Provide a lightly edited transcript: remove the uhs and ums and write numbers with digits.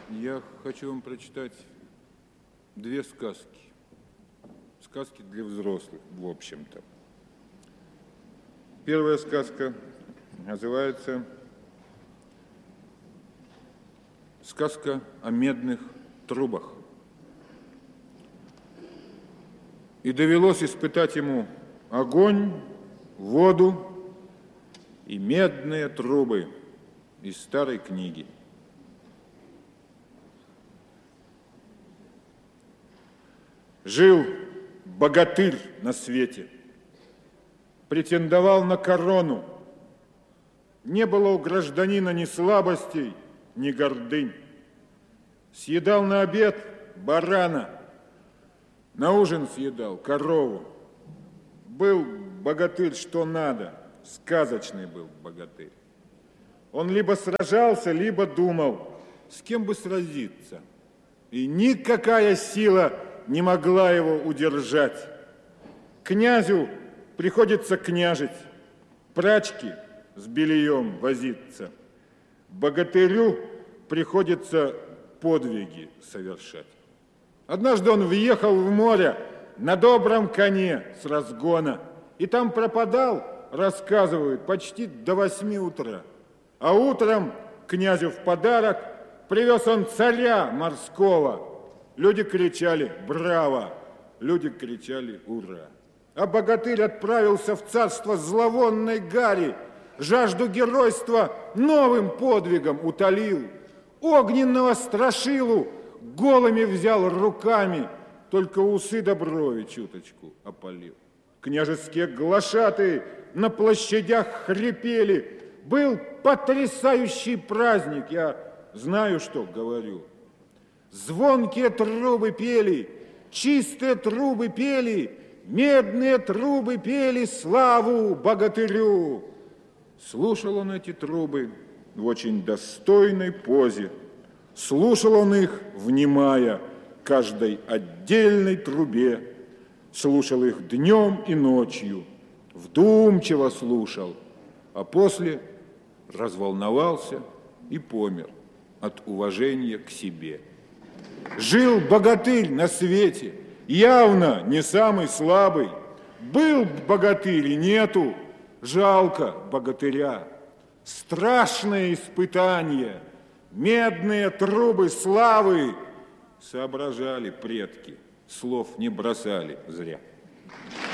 Я хочу вам прочитать две сказки. Сказки для взрослых, в общем-то. Первая сказка называется «Сказка о медных трубах». И довелось испытать ему огонь, воду и медные трубы из старой книги. Жил богатырь на свете, претендовал на корону. Не было у гражданина ни слабостей, ни гордынь. Съедал на обед барана, на ужин съедал корову. Был богатырь что надо, сказочный был богатырь. Он либо сражался, либо думал, с кем бы сразиться. И никакая сила не могла его удержать. Князю приходится княжить, прачке с бельем возиться. Богатырю приходится подвиги совершать. Однажды он въехал в море на добром коне с разгона, и там пропадал, рассказывают, почти до 8 утра. А утром князю в подарок привез он царя морского. Люди кричали «Браво!», люди кричали «Ура!». А богатырь отправился в царство зловонной гари, жажду геройства новым подвигом утолил, огненного страшилу голыми взял руками, только усы да брови чуточку опалил. Княжеские глашатые на площадях хрипели. Был потрясающий праздник, я знаю, что говорю. Звонкие трубы пели, чистые трубы пели, медные трубы пели славу богатырю. Слушал он эти трубы в очень достойной позе. Слушал он их, внимая каждой отдельной трубе. Слушал их днем и ночью, вдумчиво слушал, а после разволновался и помер от уважения к себе. Жил богатырь на свете, явно не самый слабый. Был богатырь и нету, жалко богатыря. Страшное испытание, медные трубы славы. Соображали предки, слов не бросали зря.